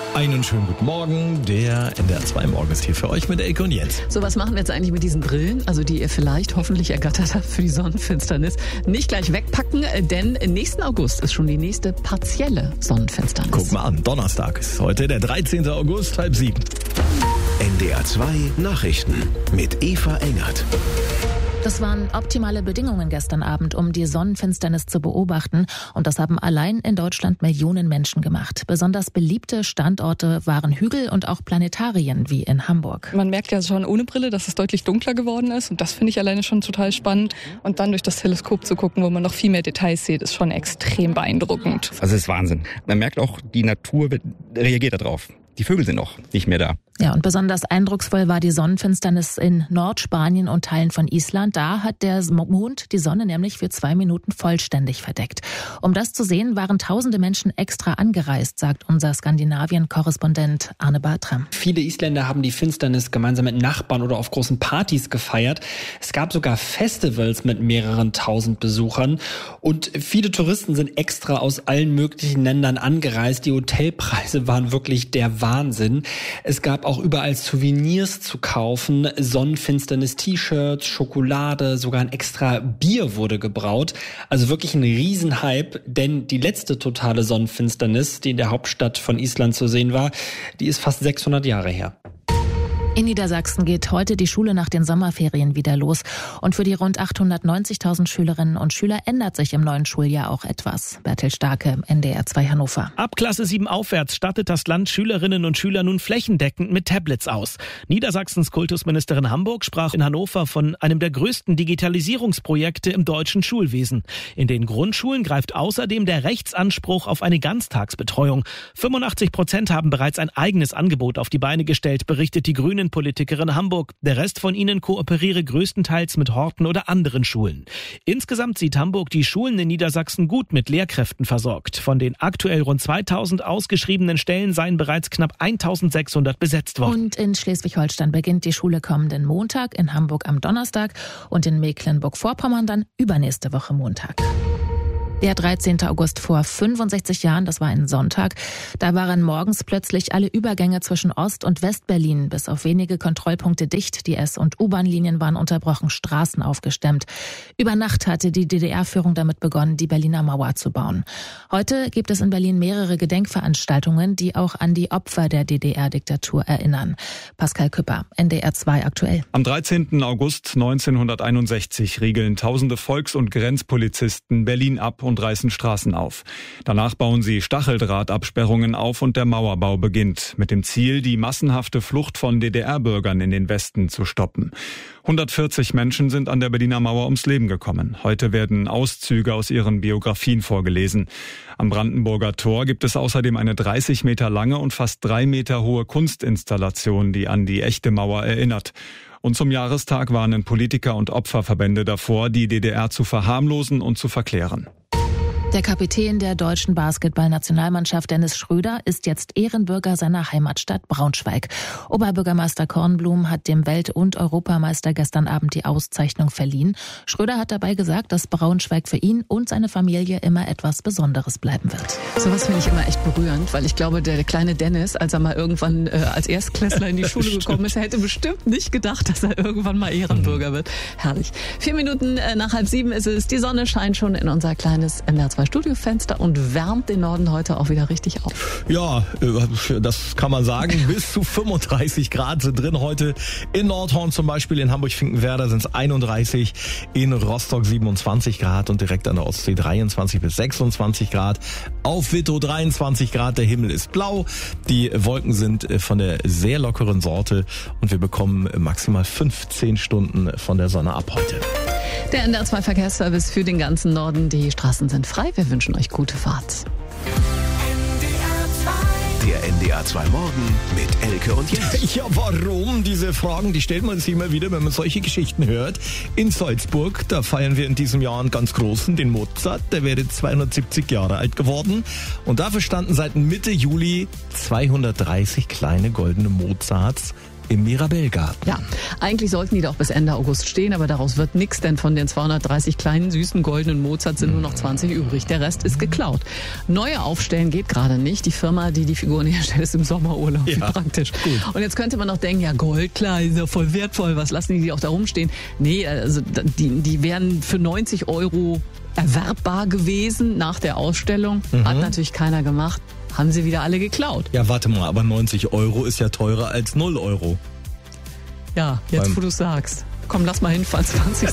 Einen schönen guten Morgen. Der NDR 2 Morgen ist hier für euch mit Elke und Jens. So, was machen wir jetzt eigentlich mit diesen Brillen? Also die ihr vielleicht hoffentlich ergattert habt für die Sonnenfinsternis. Nicht gleich wegpacken, denn nächsten August ist schon die nächste partielle Sonnenfinsternis. Guck mal an, Donnerstag ist heute der 13. August, 6:30. NDR 2 Nachrichten mit Eva Engert. Das waren optimale Bedingungen gestern Abend, um die Sonnenfinsternis zu beobachten. Und das haben allein in Deutschland Millionen Menschen gemacht. Besonders beliebte Standorte waren Hügel und auch Planetarien wie in Hamburg. Man merkt ja schon ohne Brille, dass es deutlich dunkler geworden ist. Und das finde ich alleine schon total spannend. Und dann durch das Teleskop zu gucken, wo man noch viel mehr Details sieht, ist schon extrem beeindruckend. Also es ist Wahnsinn. Man merkt auch, die Natur reagiert darauf. Die Vögel sind noch nicht mehr da. Ja, und besonders eindrucksvoll war die Sonnenfinsternis in Nordspanien und Teilen von Island. Da hat der Mond die Sonne nämlich für 2 Minuten vollständig verdeckt. Um das zu sehen, waren tausende Menschen extra angereist, sagt unser Skandinavien-Korrespondent Arne Bartram. Viele Isländer haben die Finsternis gemeinsam mit Nachbarn oder auf großen Partys gefeiert. Es gab sogar Festivals mit mehreren tausend Besuchern. Und viele Touristen sind extra aus allen möglichen Ländern angereist. Die Hotelpreise waren wirklich der Wahnsinn. Es gab auch überall Souvenirs zu kaufen, Sonnenfinsternis-T-Shirts, Schokolade, sogar ein extra Bier wurde gebraut. Also wirklich ein Riesenhype, denn die letzte totale Sonnenfinsternis, die in der Hauptstadt von Island zu sehen war, die ist fast 600 Jahre her. In Niedersachsen geht heute die Schule nach den Sommerferien wieder los. Und für die rund 890.000 Schülerinnen und Schüler ändert sich im neuen Schuljahr auch etwas. Bertil Starke, NDR 2 Hannover. Ab Klasse 7 aufwärts stattet das Land Schülerinnen und Schüler nun flächendeckend mit Tablets aus. Niedersachsens Kultusministerin Hamburg sprach in Hannover von einem der größten Digitalisierungsprojekte im deutschen Schulwesen. In den Grundschulen greift außerdem der Rechtsanspruch auf eine Ganztagsbetreuung. 85% haben bereits ein eigenes Angebot auf die Beine gestellt, berichtet die Grünen-Politikerin Hamburg. Der Rest von ihnen kooperiere größtenteils mit Horten oder anderen Schulen. Insgesamt sieht Hamburg die Schulen in Niedersachsen gut mit Lehrkräften versorgt. Von den aktuell rund 2000 ausgeschriebenen Stellen seien bereits knapp 1600 besetzt worden. Und in Schleswig-Holstein beginnt die Schule kommenden Montag, in Hamburg am Donnerstag und in Mecklenburg-Vorpommern dann übernächste Woche Montag. Der 13. August vor 65 Jahren, das war ein Sonntag, da waren morgens plötzlich alle Übergänge zwischen Ost- und West-Berlin bis auf wenige Kontrollpunkte dicht. Die S- und U-Bahn-Linien waren unterbrochen, Straßen aufgestemmt. Über Nacht hatte die DDR-Führung damit begonnen, die Berliner Mauer zu bauen. Heute gibt es in Berlin mehrere Gedenkveranstaltungen, die auch an die Opfer der DDR-Diktatur erinnern. Pascal Küpper, NDR 2 aktuell. Am 13. August 1961 riegeln tausende Volks- und Grenzpolizisten Berlin ab und reißen Straßen auf. Danach bauen sie Stacheldrahtabsperrungen auf und der Mauerbau beginnt, mit dem Ziel, die massenhafte Flucht von DDR-Bürgern in den Westen zu stoppen. 140 Menschen sind an der Berliner Mauer ums Leben gekommen. Heute werden Auszüge aus ihren Biografien vorgelesen. Am Brandenburger Tor gibt es außerdem eine 30 Meter lange und fast 3 Meter hohe Kunstinstallation, die an die echte Mauer erinnert. Und zum Jahrestag warnen Politiker und Opferverbände davor, die DDR zu verharmlosen und zu verklären. Der Kapitän der deutschen Basketballnationalmannschaft Dennis Schröder ist jetzt Ehrenbürger seiner Heimatstadt Braunschweig. Oberbürgermeister Kornblum hat dem Welt- und Europameister gestern Abend die Auszeichnung verliehen. Schröder hat dabei gesagt, dass Braunschweig für ihn und seine Familie immer etwas Besonderes bleiben wird. Sowas finde ich immer echt berührend, weil ich glaube, der kleine Dennis, als er mal irgendwann als Erstklässler in die Schule gekommen ist, er hätte bestimmt nicht gedacht, dass er irgendwann mal Ehrenbürger wird. Herrlich. 4 Minuten nach 6:30 ist es. Die Sonne scheint schon in unser kleines NDR 2 Studiofenster und wärmt den Norden heute auch wieder richtig auf. Ja, das kann man sagen. Bis zu 35 Grad sind drin heute. In Nordhorn zum Beispiel, in Hamburg-Finkenwerder sind es 31, in Rostock 27 Grad und direkt an der Ostsee 23 bis 26 Grad. Auf Wittow 23 Grad, der Himmel ist blau. Die Wolken sind von der sehr lockeren Sorte und wir bekommen maximal 15 Stunden von der Sonne ab heute. Der NDR 2 Verkehrsservice für den ganzen Norden. Die Straßen sind frei. Wir wünschen euch gute Fahrt. Der NDR 2 Morgen mit Elke und Jens. Ja, warum? Diese Fragen, die stellt man sich immer wieder, wenn man solche Geschichten hört. In Salzburg, da feiern wir in diesem Jahr einen ganz großen, den Mozart. Der wäre 270 Jahre alt geworden. Und dafür standen seit Mitte Juli 230 kleine goldene Mozarts im Mirabellgarten. Ja, eigentlich sollten die doch bis Ende August stehen, aber daraus wird nichts, denn von den 230 kleinen, süßen, goldenen Mozart sind nur noch 20 übrig. Der Rest ist geklaut. Neue aufstellen geht gerade nicht. Die Firma, die Figuren herstellt, ist im Sommerurlaub. Wie praktisch. Gut. Und jetzt könnte man noch denken, ja Gold, klar, ist ja voll wertvoll, was lassen die auch da rumstehen? Nee, also die wären für 90 € erwerbbar gewesen nach der Ausstellung. Hat natürlich keiner gemacht. Haben sie wieder alle geklaut. Ja, warte mal, aber 90 € ist ja teurer als 0 €. Ja, jetzt wo du sagst. Komm, lass mal hinfahren, 20